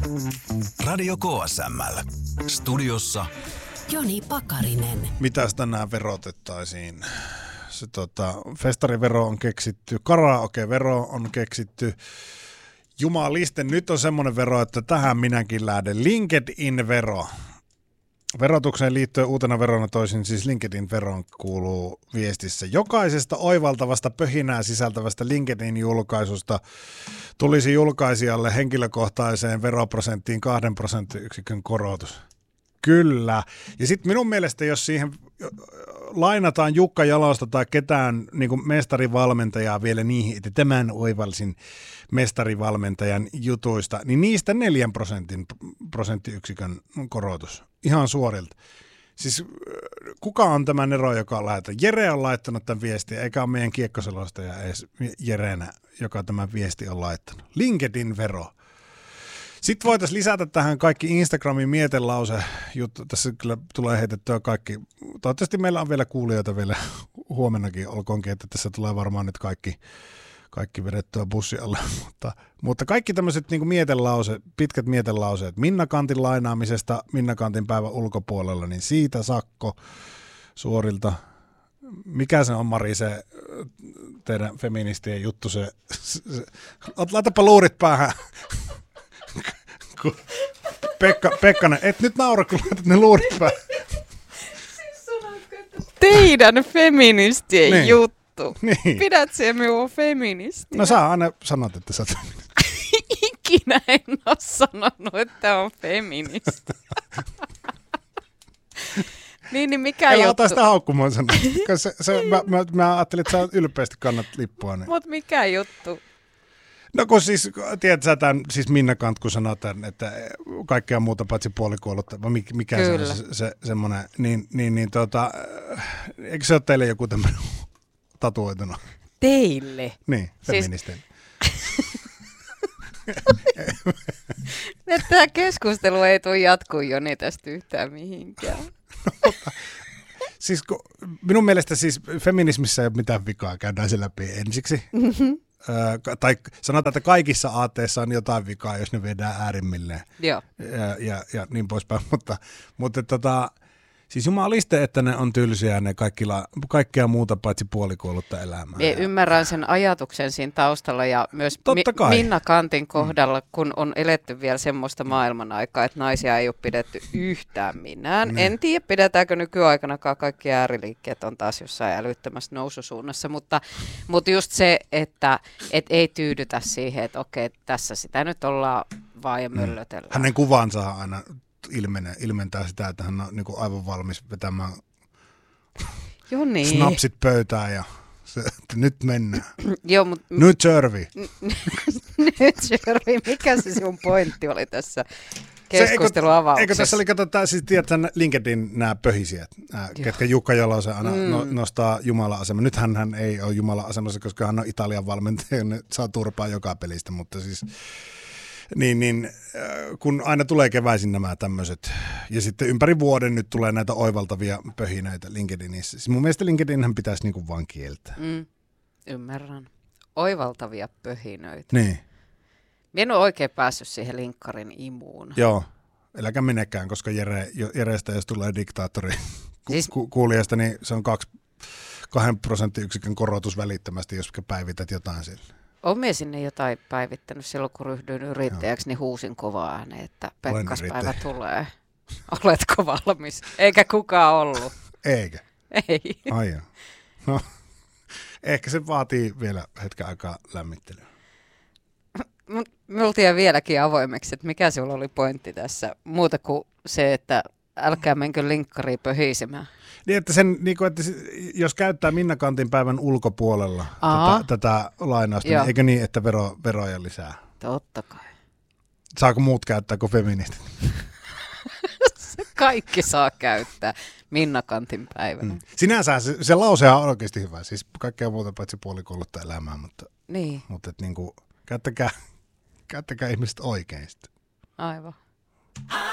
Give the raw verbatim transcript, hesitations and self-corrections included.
Radio K S M L. Studiossa Joni Pakarinen. Mitäs tänään verotettaisiin? Se, tota, festarivero on keksitty, karaokevero on keksitty. Jumaliste, nyt on semmoinen vero, että tähän minäkin lähden. LinkedIn-vero. Verotukseen liittyen uutena verona toisin, siis LinkedIn-veroon kuuluu viestissä. Jokaisesta oivaltavasta pöhinää sisältävästä LinkedIn-julkaisusta tulisi julkaisijalle henkilökohtaiseen veroprosenttiin kahden prosenttiyksikön korotus. Kyllä. Ja sitten minun mielestä, jos siihen lainataan Jukka Jalosta tai ketään niin kuin mestarivalmentajaa vielä niihin, että tämän oivalsin mestarivalmentajan jutuista, niin niistä neljän prosentin prosenttiyksikön korotus. Ihan suorilta. Siis kuka on tämä Nero, joka on laittanut? Jere on laittanut tämän viestin, eikä ole meidän kiekkoselostaja edes Jerenä, joka tämän viesti on laittanut. LinkedIn-vero. Sitten voitaisiin lisätä tähän kaikki Instagramin mietelause juttu. Tässä kyllä tulee heitettyä kaikki. Toivottavasti meillä on vielä kuulijoita vielä huomennakin, olkoonkin, että tässä tulee varmaan nyt kaikki, kaikki vedettyä bussi alle. Mutta, mutta kaikki tämmöiset niin kuin mietelause, pitkät mietelauseet Minna Kantin lainaamisesta Minna Kantin päivän ulkopuolella, niin siitä sakko suorilta. Mikä se on, Mari, se teidän feministien juttu? Se, se, laitapa luurit päähän. Pekka, Pekkanen, et nyt naura, kun laitat ne luurit päähän. Teidän feministien niin. juttu. Niin. Pidät se minua feministinä? No sä aina sanot, että sä oot feministi. Ikinä en ole sanonut, että on feministi. niin, niin mikä Älä juttu? ota sitä haukkumaan sanoa. Se, se, mä, mä, mä ajattelin, että sä ylpeästi kannat lippua. Niin. Mut mikä juttu? No kun siis, tiedät sä tämän, siis Minna Kant, kun sanoo tämän, että kaikkea muuta paitsi puolikuollutta, vai mikä Kyllä. se on se, se semmoinen, niin, niin, niin tota, eikö se ole teille joku tämmöinen tatuoituna? Teille? Niin, feministeen. Siis... Tämä keskustelu ei tule jatkuu Joni tästä yhtään mihinkään. No, mutta, siis kun, minun mielestä siis feminismissä ei ole mitään vikaa, käydään se läpi ensiksi. Mm-hmm. Ö, tai sanotaan, että kaikissa aatteissa on jotain vikaa, jos ne viedään äärimmilleen. Joo. Ja, ja, ja niin poispäin, mutta, mutta tota, siis jumaliste, että ne on tylsiä ne kaikilla, kaikkea muuta paitsi puolikuollutta elämää. Minä ymmärrän sen ajatuksen siinä taustalla ja myös Mi- Minna Kantin kohdalla, mm. kun on eletty vielä semmoista maailman aikaa, että naisia ei ole pidetty yhtään minään. Mm. En tiedä, pidetäänkö nykyaikanakaan kaikki ääriliikkeet on taas jossain älyttömässä noususuunnassa, mutta, mutta just se, että et ei tyydytä siihen, että okei, tässä sitä nyt ollaan vaan ja möllötellään. Hänen kuvansa aina ilmenee, ilmentää sitä, että hän on niin kuin aivan valmis vetämään Joo, niin. snapsit pöytään ja se, että nyt mennään. Joo, mut... Nyt servi. Nyt servi. Mikä se sun pointti oli tässä keskusteluavauksessa? Eikö, eikö tässä oli, katsotaan, siis tiedätkö LinkedIn nämä pöhisijät, nämä, ketkä Jukka Jalosen aina mm. no, nostaa Jumala-aseman. Nythän hän ei ole Jumala-asemassa, koska hän on Italian valmentaja, ne saa turpaa joka pelistä, mutta siis... Niin, niin kun aina tulee keväisin nämä tämmöiset, ja sitten ympäri vuoden nyt tulee näitä oivaltavia pöhinöitä LinkedInissä. Siis mun mielestä LinkedInhän pitäisi niinku vaan kieltää. Mm, ymmärrän. Oivaltavia pöhinöitä. Niin. Mä en ole oikein päässyt siihen linkkarin imuun. Joo, äläkä menekään, koska Jere, Jerestä jos tulee diktaattori ku, siis... ku, kuulijasta, niin se on kaksi, kahden prosenttiyksikön korotus välittömästi, jos päivität jotain sille. Olen minä sinne jotain päivittänyt silloin, kun ryhdyin yrittäjäksi, niin huusin kovaa ääneen, että Pekkaspäivä tulee. Oletko valmis? Eikä kukaan ollut. Eikä? Ei. Ai joo. No, ehkä se vaatii vielä hetken aikaa lämmittelyä. Me oltiin vieläkin avoimeksi, että mikä sinulla oli pointti tässä, muuta kuin se, että älkää menkö linkkariin pöhisemään. Niin, että, sen, niin kuin, että jos käyttää Minna Kantin päivän ulkopuolella tätä, tätä lainausta, niin eikö niin, että vero, veroja lisää? Totta kai. Saako muut käyttää kuin feministit? Kaikki saa käyttää Minna Kantin päivänä. Mm. Sinänsä se, se lausehan on oikeasti hyvä, siis kaikkea muuta paitsi puolikuollutta elämää, mutta, niin. mutta et, niin kuin, käyttäkää, käyttäkää ihmiset oikein sitten. Aivan.